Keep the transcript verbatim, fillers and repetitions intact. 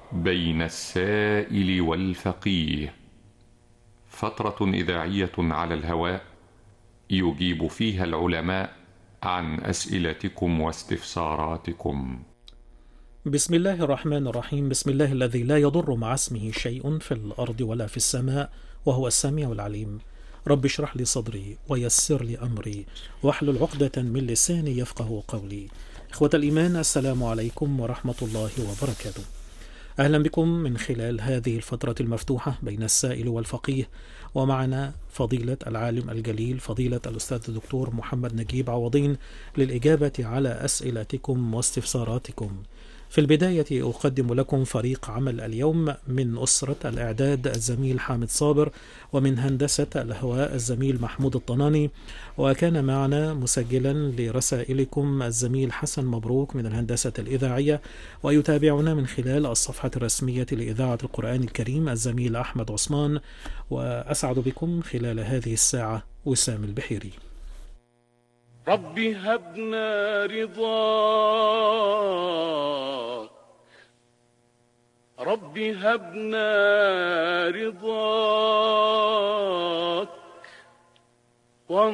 بين السائل والفقيه، فترة إذاعية على الهواء يجيب فيها العلماء عن أسئلتكم واستفساراتكم. بسم الله الرحمن الرحيم. بسم الله الذي لا يضر مع اسمه شيء في الأرض ولا في السماء وهو السميع العليم. رب اشرح لي صدري ويسر لي أمري واحلل عقدة من لساني يفقه قولي. إخوة الإيمان، السلام عليكم ورحمة الله وبركاته. أهلا بكم من خلال هذه الفترة المفتوحة بين السائل والفقيه، ومعنا فضيلة العالم الجليل فضيلة الأستاذ الدكتور محمد نجيب عوضين للإجابة على أسئلتكم واستفساراتكم. في البداية أقدم لكم فريق عمل اليوم من أسرة الإعداد الزميل حامد صابر، ومن هندسة الهواء الزميل محمود الطناني، وكان معنا مسجلا لرسائلكم الزميل حسن مبروك من الهندسة الإذاعية، ويتابعنا من خلال الصفحة الرسمية لإذاعة القرآن الكريم الزميل أحمد عثمان. وأسعد بكم خلال هذه الساعة وسام البحيري. رب هبنا رضاك، رب هبنا رضاك